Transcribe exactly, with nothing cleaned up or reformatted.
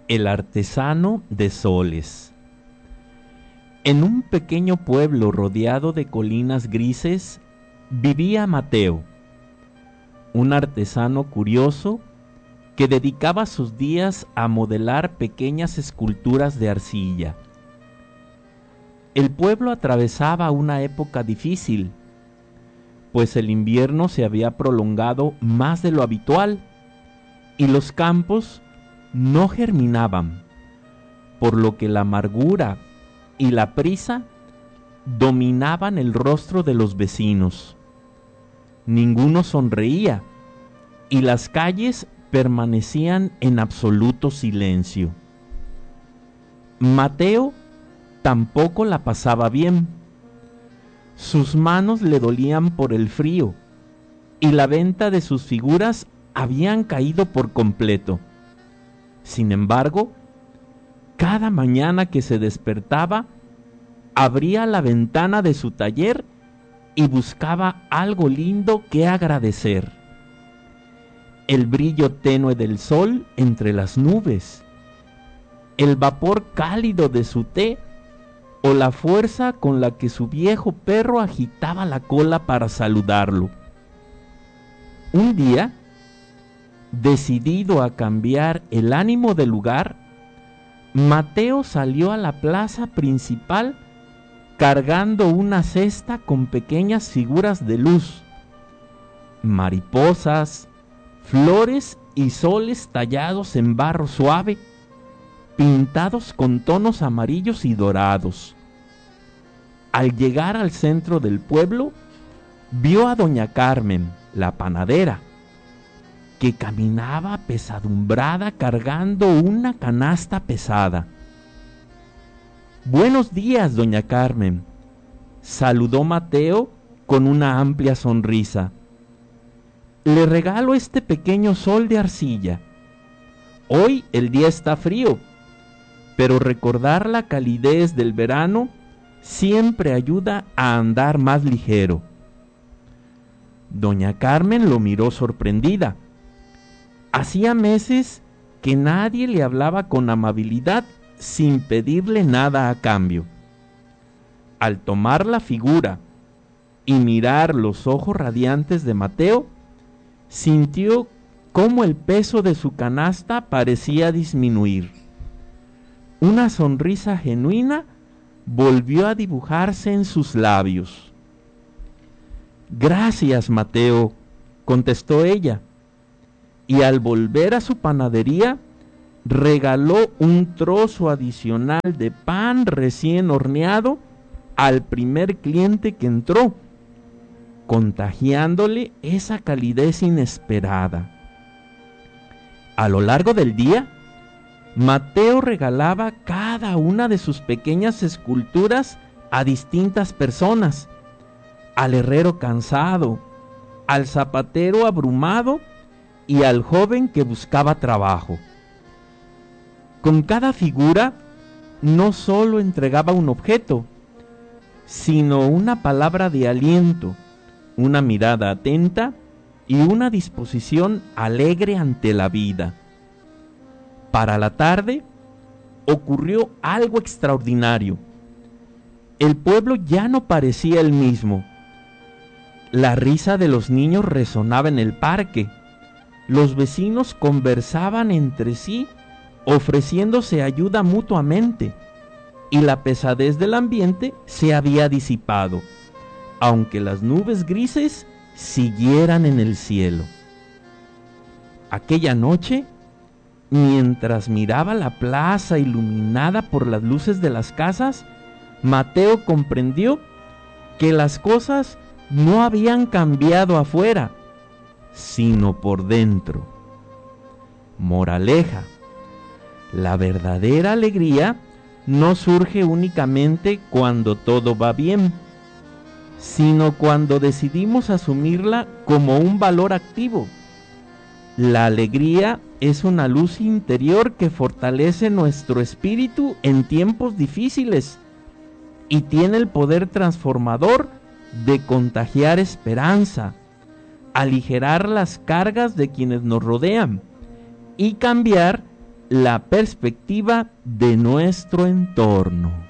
El artesano de soles. En un pequeño pueblo rodeado de colinas grises vivía Mateo, un artesano curioso que dedicaba sus días a modelar pequeñas esculturas de arcilla. El pueblo atravesaba una época difícil, pues el invierno se había prolongado más de lo habitual y los campos no germinaban, por lo que la amargura y la prisa dominaban el rostro de los vecinos. Ninguno sonreía y las calles permanecían en absoluto silencio. Mateo tampoco la pasaba bien. Sus manos le dolían por el frío y la venta de sus figuras habían caído por completo. Sin embargo, cada mañana que se despertaba, abría la ventana de su taller y buscaba algo lindo que agradecer. El brillo tenue del sol entre las nubes, el vapor cálido de su té o la fuerza con la que su viejo perro agitaba la cola para saludarlo. Un día, decidido a cambiar el ánimo del lugar, Mateo salió a la plaza principal cargando una cesta con pequeñas figuras de luz, mariposas, flores y soles tallados en barro suave, pintados con tonos amarillos y dorados. Al llegar al centro del pueblo, vio a doña Carmen, la panadera, que caminaba apesadumbrada cargando una canasta pesada. «Buenos días, doña Carmen», saludó Mateo con una amplia sonrisa. «Le regalo este pequeño sol de arcilla. Hoy el día está frío, pero recordar la calidez del verano siempre ayuda a andar más ligero». Doña Carmen lo miró sorprendida. Hacía meses que nadie le hablaba con amabilidad sin pedirle nada a cambio. Al tomar la figura y mirar los ojos radiantes de Mateo, sintió cómo el peso de su canasta parecía disminuir. Una sonrisa genuina volvió a dibujarse en sus labios. «Gracias, Mateo», contestó ella, y al volver a su panadería, regaló un trozo adicional de pan recién horneado al primer cliente que entró, contagiándole esa calidez inesperada. A lo largo del día, Mateo regalaba cada una de sus pequeñas esculturas a distintas personas: al herrero cansado, al zapatero abrumado y al joven que buscaba trabajo. Con cada figura no solo entregaba un objeto, sino una palabra de aliento, una mirada atenta y una disposición alegre ante la vida. Para la tarde ocurrió algo extraordinario. El pueblo ya no parecía el mismo. La risa de los niños resonaba en el parque. Los vecinos conversaban entre sí, ofreciéndose ayuda mutuamente, y la pesadez del ambiente se había disipado, aunque las nubes grises siguieran en el cielo. Aquella noche, mientras miraba la plaza iluminada por las luces de las casas, Mateo comprendió que las cosas no habían cambiado afuera, sino por dentro. Moraleja: la verdadera alegría no surge únicamente cuando todo va bien, sino cuando decidimos asumirla como un valor activo. La alegría es una luz interior que fortalece nuestro espíritu en tiempos difíciles y tiene el poder transformador de contagiar esperanza, aligerar las cargas de quienes nos rodean y cambiar la perspectiva de nuestro entorno.